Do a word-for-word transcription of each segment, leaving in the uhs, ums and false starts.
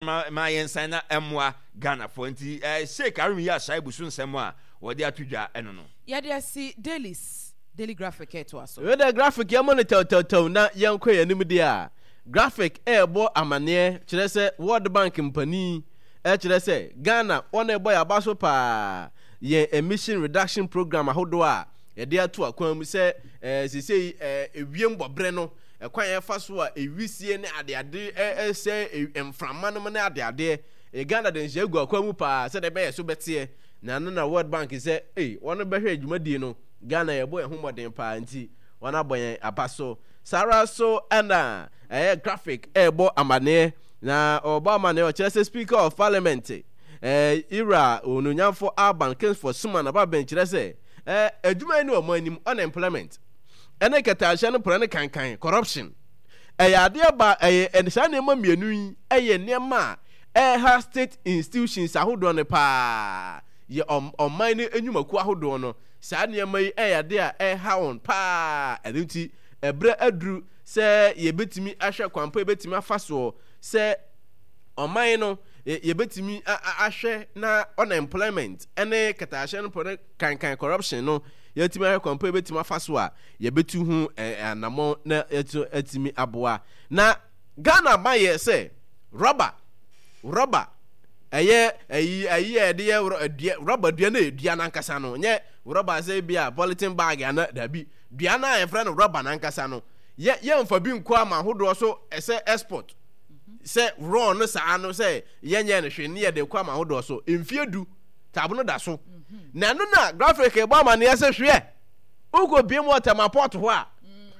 ma ma yensan na emwa Ghana for nti eh Sheikh Arumi ya shai busu nsem a wo de atudwa eno no ya de si dailies daily graphic eto aso we the graphic ya monitor tow na yankɔ yanim dia graphic e bo amane kyerɛ sɛ World Bank mpani e kyerɛ sɛ Ghana one boy abaso pa ye emission reduction program ahodo a ye de ato akwan mu sɛ eh sesei eh ewiem bobre no ekwan ye fa so a ewisie ne ade ade e sɛ emframa no ne ade ade e Ghana de nhyɛ gu akwan mu pa sɛ de be ye so bete na no na World Bank sɛ eh wɔn bɛhwɛ adwumadie no Ghana ye boy homoden pa nti wɔn abɔyen abaso Sarah so ana eh graphic e bo amane na Obama ne o kyerɛ sɛ Speaker of Parliament eh Ira onunyamfo Alban Kingsford Suma na ba ben kyerɛ sɛ eh adwuma ni o manim unemployment ene ketaahye no pore ne kankan corruption eh ade ba eh ensa ne ma mienu yi eh nema eh ha state institutions ahodo ne pa ye oman ne enyumaku ahodo no saa ne ma yi eh ade a eh ha on pa enunti ebre adru sɛ yebetimi ahwɛ kwampa yebetimi afaso sɛ oman no yebetimi ahwɛ na unemployment ene ketaahye no pore kankan corruption no yetimi ahwɛ kwampa yebetimi afaso a yebetu hu anamo na etu etimi aboa na Ghana ba ye sɛ rubber rubber eye ayi ayi ede ye rubber dua na edua nankasa no nye rubber sɛ bia polythene bag ana dabi dua na efra no rubber nankasa no ye ye mfa bi nko ama hodo so ese export se raw no saa no se ye nye ne hwe ne ye de kwa ama hodo so emfiedu tabono da so na no na graphic e ba ma ne ese hwe ugo bi mo tamaport ho a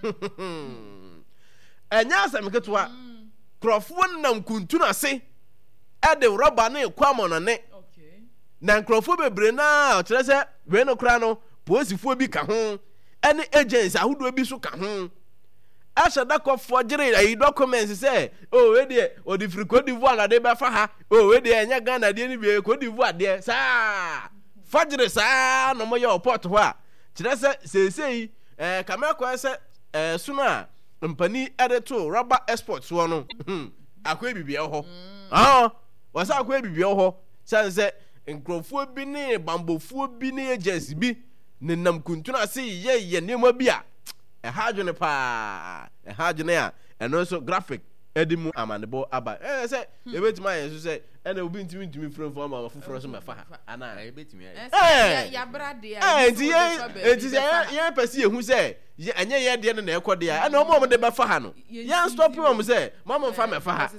enya asem ketoa krofo nam kuntu na se e de rubber na kwa ama no ne na krofo bebre na kire se we no kra no posifo bi ka ho ene agents ahodo bi so ka ho asha da kofo gire ayi documents say oh we dey odi free Cote d'Ivoire na dey be fa ha oh we dey enya Ghana dey ni bi Cote d'Ivoire dey sa fajire sa no mo ye port ho a kire se sesei eh kameko se eh suna mpani edeto rubber export so no akwa bibia ho ah wasa akwa bibia ho san se nkrofo bi ne bambofo bi ne agents bi ne nam kuntuna se ye ye nema bi a e hajune pa e hajune a eno so graphic edimu amanebo aba eh say e betima yesu say ena obi ntimi ntimi frem fo ama foforo so mefa ana e betimi eh ya brade ya eh nti ye nti ye pesi ehu say enye ye de na ekode ya ena omo de befa ha no ye stop him say mama fa mefa ha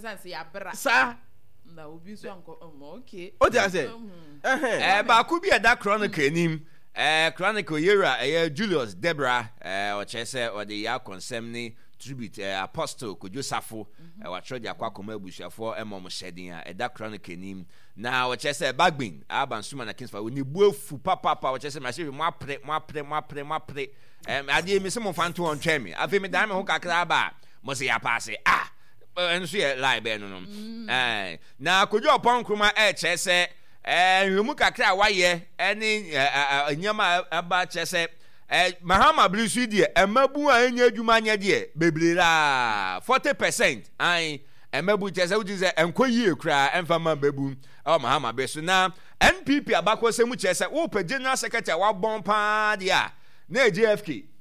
sa na obi so anko okay o ti say eh ba ku bi e da chronicle enim eh chronicle yera eh Julius Debra eh o chese o de ya consem ni tribute eh, apostle Kojosafo eh wa trodi akwa koma abusuafo emom hyedin a eda chronicle nim na o chese bagbin Alban Suma na Kingsford oni buafu papa papa o chese ma se mo apre mo apre mo apre mo apre em ade mi se mo fanto on twemi afi mi dan me ho kakra ba mo se ya pass ah enso ye lie be no no eh na Kojo Opon Nkrumah eh chese eh nhumu kakra waye eni anyama aba chese eh Mahama Blisu die emabu a enya adwuma nya die bebrera forty percent ai emabu chese wuti ze enkoyie kra emfa ma bebu o Mahama Blisu na N P P abakọ semu chese wo pe general secretary wa bon pa dia na J F K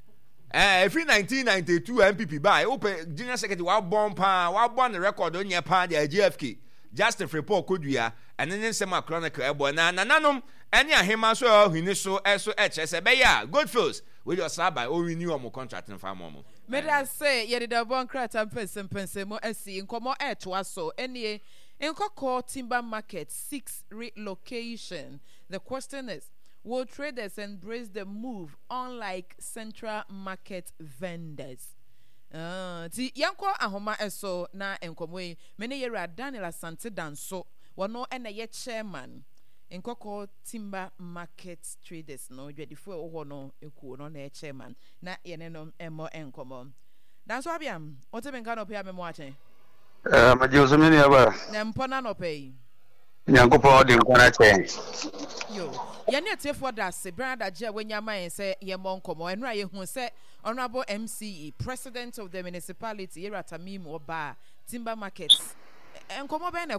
eh every nineteen ninety-two N P P by wo pe general secretary wa bon pa wa bon record onye pa dia J F K just if report kodua enene nsema chronicle ebo na nananom ene ahema so ohini so eso hs be ya Goldfields we just sabai o renew am contract in farm mo me da say ye de bon krata person person mo asi nkomo eto aso ene nkoko timber market six relocation. The question is, will traders embrace the move unlike central market vendors? Uh, ti yanko ahoma eso na enkomwe mene yera Daniel Asante Danso wono ena ye chairman nkoko timber market traders no dwedifo oho no ekuo no na chairman na yene no emo enkomo Danso abiam ote benka no pe amemo achen eh majo meni aba na mpona no pe nyankopon de nkwana chen yo yene atefo da se brother je wanyama yen se ye monkomo enra ye hu se Honorable M C E, President of the Municipality, Iratamim Oba, Timber Markets. Enkomo bene